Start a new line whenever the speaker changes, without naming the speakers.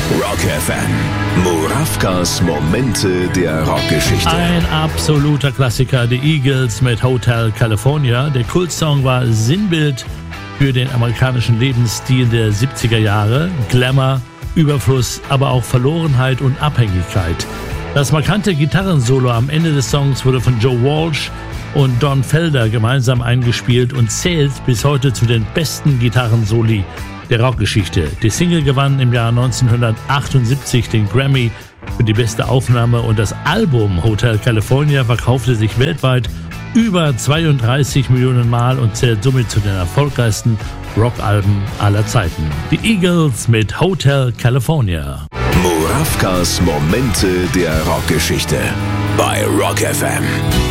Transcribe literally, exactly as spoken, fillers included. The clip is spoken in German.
Rock F M. Murawkas Momente der Rockgeschichte.
Ein absoluter Klassiker, die Eagles mit Hotel California. Der Kultsong war Sinnbild für den amerikanischen Lebensstil der siebziger Jahre. Glamour, Überfluss, aber auch Verlorenheit und Abhängigkeit. Das markante Gitarrensolo am Ende des Songs wurde von Joe Walsh und Don Felder gemeinsam eingespielt und zählt bis heute zu den besten Gitarrensoli der Rockgeschichte. Die Single gewann im Jahr neunzehnhundertachtundsiebzig den Grammy für die beste Aufnahme und das Album Hotel California verkaufte sich weltweit über zweiunddreißig Millionen Mal und zählt somit zu den erfolgreichsten Rockalben aller Zeiten. Die Eagles mit Hotel California.
Murawkas Momente der Rockgeschichte bei Rock F M.